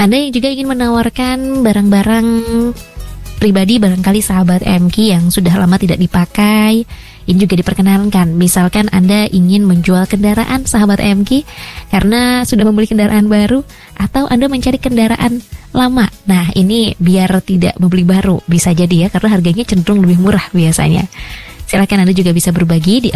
Anda yang juga ingin menawarkan barang-barang pribadi barangkali sahabat MK yang sudah lama tidak dipakai, ini juga diperkenalkan. Misalkan Anda ingin menjual kendaraan sahabat MK karena sudah membeli kendaraan baru, atau Anda mencari kendaraan lama. Nah, ini biar tidak membeli baru, bisa jadi ya, karena harganya cenderung lebih murah biasanya. Silakan Anda juga bisa berbagi di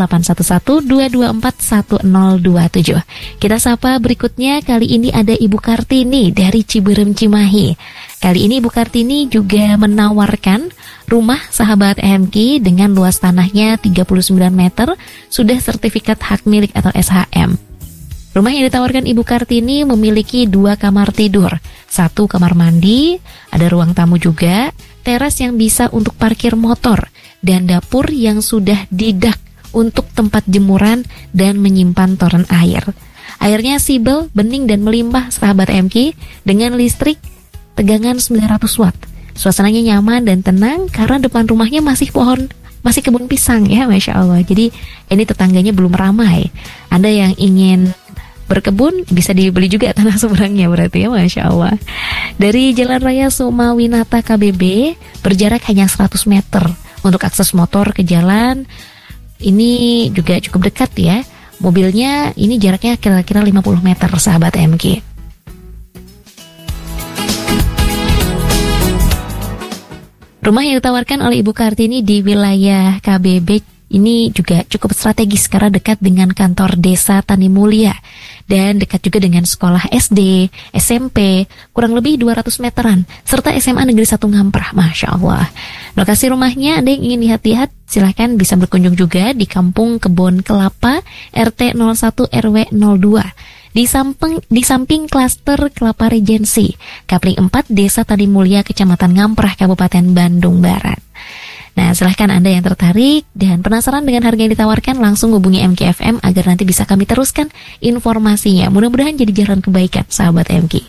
0811-224-1027. Kita sapa berikutnya, kali ini ada Ibu Kartini dari Ciberem Cimahi. Kali ini Ibu Kartini juga menawarkan rumah sahabat MK dengan luas tanahnya 39 meter, sudah sertifikat hak milik atau SHM. Rumah yang ditawarkan Ibu Kartini memiliki 2 kamar tidur, 1 kamar mandi, ada ruang tamu juga, teras yang bisa untuk parkir motor, dan dapur yang sudah didak untuk tempat jemuran dan menyimpan toren air. Airnya sibel, bening dan melimpah sahabat MK dengan listrik tegangan 900 watt. Suasananya nyaman dan tenang karena depan rumahnya masih kebun pisang ya, Masya Allah. Jadi ini tetangganya belum ramai. Anda yang ingin berkebun bisa dibeli juga tanah seberangnya berarti ya, Masya Allah. Dari Jalan Raya Sumawinata KBB berjarak hanya 100 meter. Untuk akses motor ke jalan ini juga cukup dekat ya. Mobilnya ini jaraknya kira-kira 50 meter sahabat MK. Rumah yang ditawarkan oleh Ibu Kartini di wilayah KBB ini juga cukup strategis karena dekat dengan kantor desa Tani Mulia dan dekat juga dengan sekolah SD, SMP, kurang lebih 200 meteran, serta SMA Negeri 1 Ngamprah, Masya Allah. Lokasi rumahnya Anda yang ingin lihat-lihat, silahkan bisa berkunjung juga di Kampung Kebon Kelapa, RT 01 RW 02. Di samping klaster Kelapa Regensi, Kapling 4, Desa Tani Mulia, Kecamatan Ngamprah, Kabupaten Bandung Barat. Nah, silahkan Anda yang tertarik dan penasaran dengan harga yang ditawarkan, langsung hubungi MKFM agar nanti bisa kami teruskan informasinya. Mudah-mudahan jadi jalan kebaikan, sahabat MK.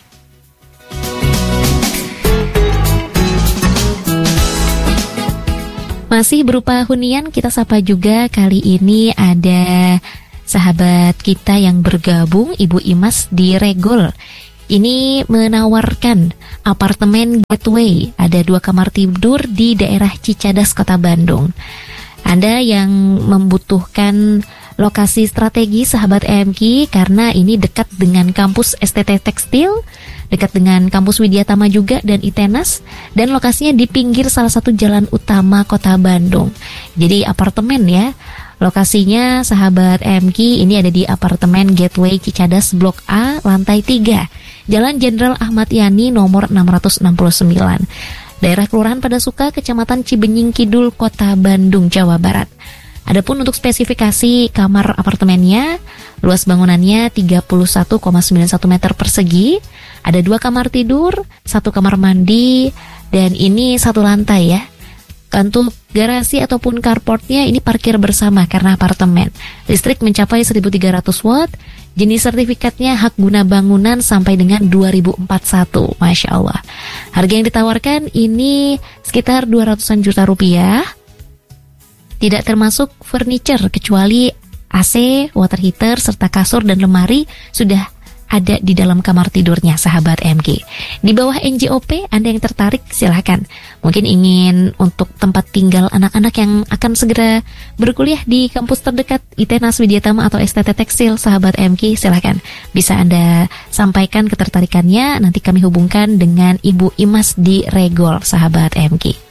Masih berupa hunian, kita sapa juga kali ini ada sahabat kita yang bergabung, Ibu Imas di Regol. Ini menawarkan apartemen Gateway, ada 2 kamar tidur di daerah Cicadas, Kota Bandung. Anda yang membutuhkan lokasi strategi sahabat MK karena ini dekat dengan kampus STT Tekstil, dekat dengan kampus Widyatama juga dan ITENAS, dan lokasinya di pinggir salah satu jalan utama Kota Bandung. Jadi apartemen ya. Lokasinya sahabat MK ini ada di apartemen Gateway Cicadas Blok A, lantai 3, Jalan Jenderal Ahmad Yani nomor 669, daerah Kelurahan Padasuka, Kecamatan Cibenying Kidul, Kota Bandung, Jawa Barat. Adapun untuk spesifikasi kamar apartemennya, luas bangunannya 31,91 meter persegi, ada 2 kamar tidur, 1 kamar mandi, dan ini 1 lantai ya. Untuk garasi ataupun carportnya ini parkir bersama karena apartemen. Listrik mencapai 1300 watt. Jenis sertifikatnya hak guna bangunan sampai dengan 2041. Masya Allah. Harga yang ditawarkan ini sekitar 200-an juta rupiah. Tidak termasuk furniture kecuali AC, water heater, serta kasur dan lemari sudah ada di dalam kamar tidurnya sahabat MK. Di bawah NJOP, Anda yang tertarik silahkan. Mungkin ingin untuk tempat tinggal anak-anak yang akan segera berkuliah di kampus terdekat ITENAS Widyatama atau STT Tekstil sahabat MK, silahkan. Bisa Anda sampaikan ketertarikannya, nanti kami hubungkan dengan Ibu Imas di Regol sahabat MK.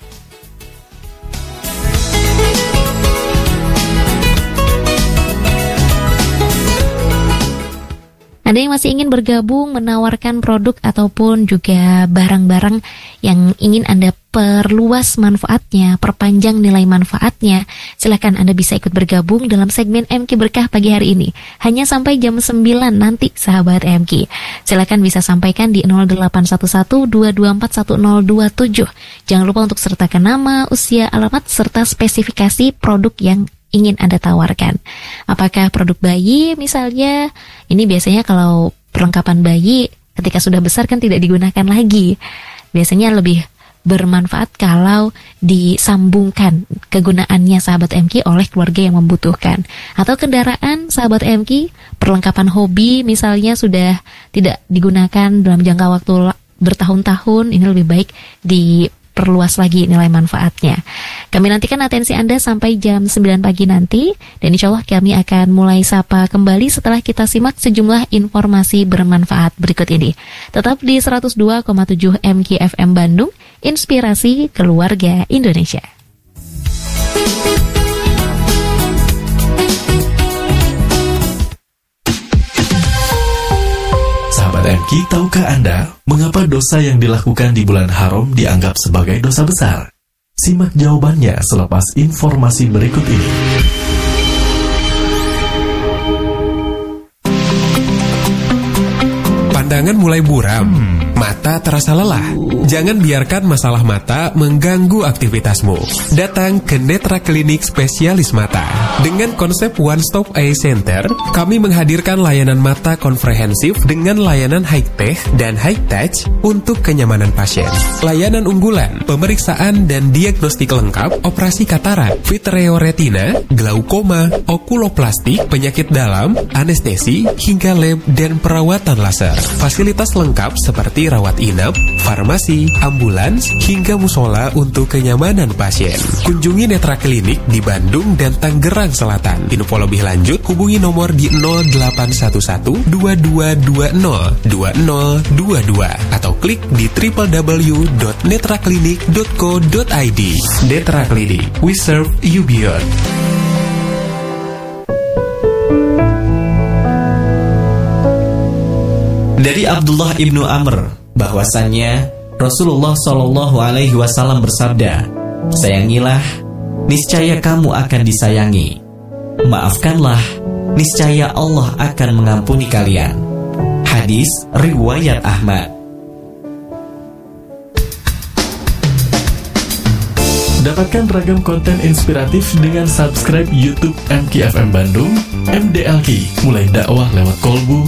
Anda yang masih ingin bergabung menawarkan produk ataupun juga barang-barang yang ingin Anda perluas manfaatnya, perpanjang nilai manfaatnya, silakan Anda bisa ikut bergabung dalam segmen MK Berkah pagi hari ini. Hanya sampai jam 9 nanti sahabat MK. Silakan bisa sampaikan di 0811-224-1027. Jangan lupa untuk sertakan nama, usia, alamat, serta spesifikasi produk yang ingin Anda tawarkan. Apakah produk bayi misalnya? Ini biasanya kalau perlengkapan bayi ketika sudah besar kan tidak digunakan lagi. Biasanya lebih bermanfaat kalau disambungkan kegunaannya sahabat MQ oleh keluarga yang membutuhkan. Atau kendaraan sahabat MQ, perlengkapan hobi misalnya sudah tidak digunakan dalam jangka waktu bertahun-tahun, ini lebih baik diperluas lagi nilai manfaatnya. Kami nantikan atensi Anda sampai jam 9 pagi nanti, dan insya Allah kami akan mulai sapa kembali setelah kita simak sejumlah informasi bermanfaat berikut ini. Tetap di 102,7 MKFM Bandung, Inspirasi Keluarga Indonesia. Sahabat MK, tahukah Anda mengapa dosa yang dilakukan di bulan haram dianggap sebagai dosa besar? Simak jawabannya selepas informasi berikut ini. Pandangan mulai buram, mata terasa lelah. Jangan biarkan masalah mata mengganggu aktivitasmu. Datang ke Netra Klinik Spesialis Mata. Dengan konsep One Stop Eye Center, kami menghadirkan layanan mata komprehensif dengan layanan high-tech dan high-touch untuk kenyamanan pasien. Layanan unggulan, pemeriksaan dan diagnostik lengkap, operasi katarak, vitreoretina, glaukoma, okuloplastik, penyakit dalam, anestesi, hingga lab dan perawatan laser. Fasilitas lengkap seperti rawat inap, farmasi, ambulans, hingga musola untuk kenyamanan pasien. Kunjungi Netra Klinik di Bandung dan Tangerang Selatan. Info lebih lanjut hubungi nomor di 0811-2220-2022 atau klik di www.netraklinik.co.id. Netra Klinik, we serve you beyond. Dari Abdullah ibnu Amr bahwasannya Rasulullah Shallallahu Alaihi Wasallam bersabda, sayangilah, niscaya kamu akan disayangi. Maafkanlah, niscaya Allah akan mengampuni kalian. Hadis riwayat Ahmad. Dapatkan ragam konten inspiratif dengan subscribe YouTube MKFM Bandung, MDLK, mulai dakwah lewat kolbu